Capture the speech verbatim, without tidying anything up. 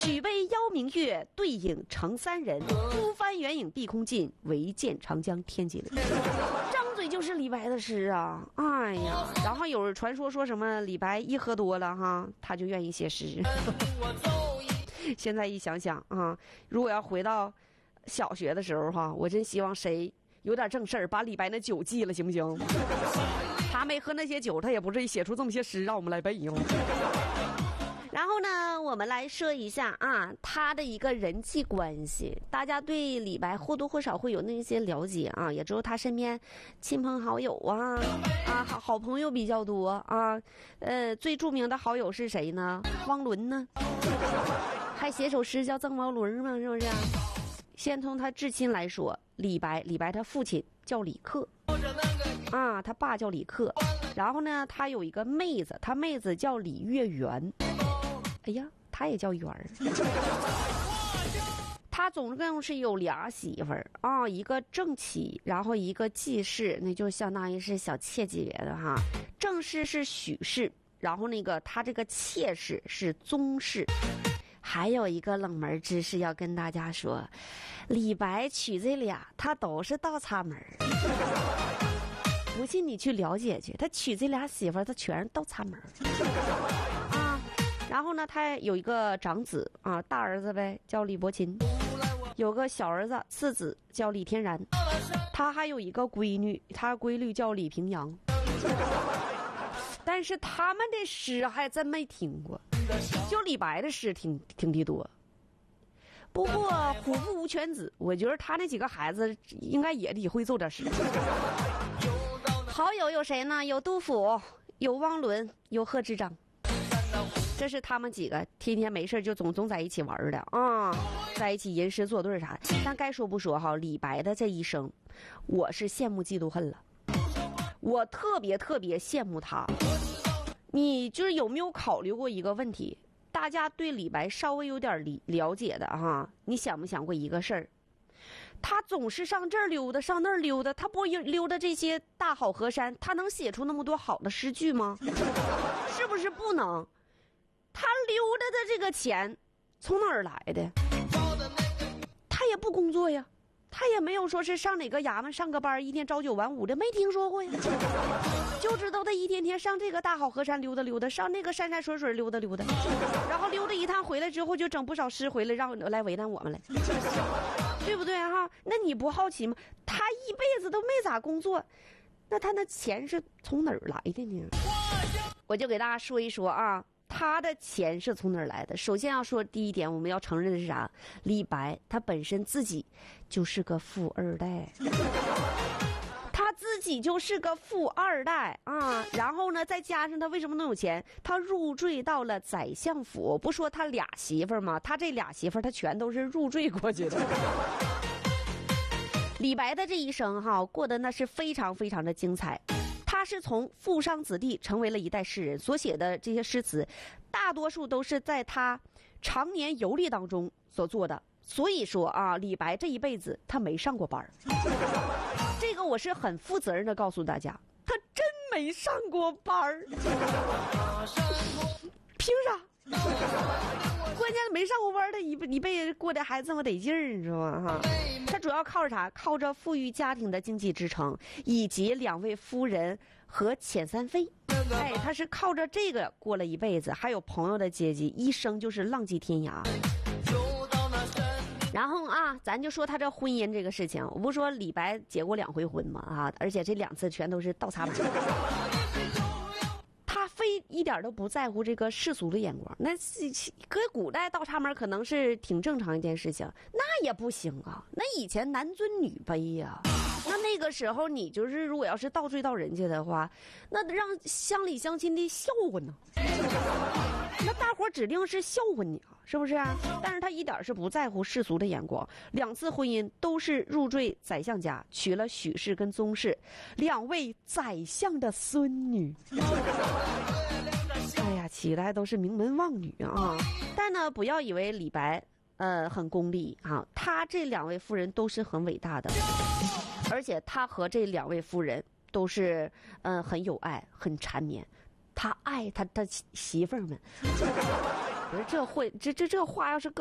举杯邀明月，对影成三人。孤帆远影碧空尽，唯见长江天际流。张嘴就是李白的诗啊！哎呀，然后有传说说什么李白一喝多了哈，他就愿意写诗。现在一想想啊，如果要回到小学的时候哈，我真希望谁有点正事儿，把李白那酒记了，行不行？他没喝那些酒，他也不至于写出这么些诗让我们来背用。然后呢，我们来说一下啊，他的一个人际关系，大家对李白或多或少会有那些了解啊，也知道他身边亲朋好友啊啊好好朋友比较多啊，呃，最著名的好友是谁呢？汪伦呢，还写首诗叫《赠汪伦》嘛，是不是？先从他至亲来说，李白，李白他父亲叫李克。啊，他爸叫李克，然后呢，他有一个妹子，他妹子叫李月圆。哎呀，他也叫圆儿。他总共是有俩媳妇儿啊，一个正妻，然后一个继室，那就相当于是小妾级别的哈。正室是许氏，然后那个他这个妾室是宗室。还有一个冷门知识要跟大家说，李白娶这俩，他都是倒插门。不信你去了解去，他娶这俩媳妇儿，他全是倒插门啊。然后呢，他有一个长子啊，大儿子呗，叫李伯钦；有个小儿子，次子叫李天然。他还有一个闺女，他闺女叫李平阳。但是他们的诗还真没听过，就李白的诗听听得多。不过虎父无犬子，我觉得他那几个孩子应该也得会奏点诗。好友有谁呢？有杜甫，有汪伦，有贺知章。这是他们几个天天没事就总总在一起玩的啊，在一起吟诗作对啥的。但该说不说哈，李白的这一生，我是羡慕嫉妒恨了。我特别特别羡慕他。你就是有没有考虑过一个问题？大家对李白稍微有点了解的哈，你想没想过一个事儿？他总是上这儿溜达，上那儿溜达，他不溜达这些大好河山，他能写出那么多好的诗句吗？是不是不能？他溜达的这个钱从哪儿来的？他也不工作呀，他也没有说是上哪个衙门上个班，一天朝九晚五的，没听说过呀。就知道他一天天上这个大好河山溜达溜达，上那个山山水水溜达溜达，然后溜达一趟回来之后就整不少诗回来，让来为难我们来，对不对哈？那你不好奇吗？他一辈子都没咋工作，那他那钱是从哪儿来的呢？我就给大家说一说啊，他的钱是从哪儿来的？首先要说第一点，我们要承认的是啥？李白他本身自己就是个富二代。他自己就是个富二代啊，然后呢，再加上他为什么能有钱？他入赘到了宰相府，不说他俩媳妇儿吗？他这俩媳妇儿他全都是入赘过去的。李白的这一生哈，过得那是非常非常的精彩。他是从富商子弟成为了一代诗人，所写的这些诗词，大多数都是在他常年游历当中所做的。所以说啊，李白这一辈子他没上过班。这个我是很负责任的告诉大家，他真没上过班儿。凭啥？关键没上过班，他一一辈子过得还这么得劲儿，你知道吗？哈，他主要靠着啥？靠着富裕家庭的经济支撑，以及两位夫人和遣散费。哎，他是靠着这个过了一辈子，还有朋友的接济，一生就是浪迹天涯。然后啊，咱就说他这婚姻这个事情，我不说李白结过两回婚嘛啊，而且这两次全都是倒插门。他非一点都不在乎这个世俗的眼光，那搁古代倒插门可能是挺正常一件事情，那也不行啊，那以前男尊女卑呀、啊。那那个时候你就是如果要是倒追到人家的话，那让乡里乡亲的笑话呢。那大伙指定是笑话你啊，是不是啊？但是他一点是不在乎世俗的眼光，两次婚姻都是入赘宰相家，娶了许氏跟宗室两位宰相的孙女。哎呀，起来都是名门望女啊！但呢，不要以为李白呃很功利啊，他这两位夫人都是很伟大的，而且他和这两位夫人都是嗯、呃、很有爱，很缠绵。他爱他他媳妇儿们， 不是这会这这这话要是搁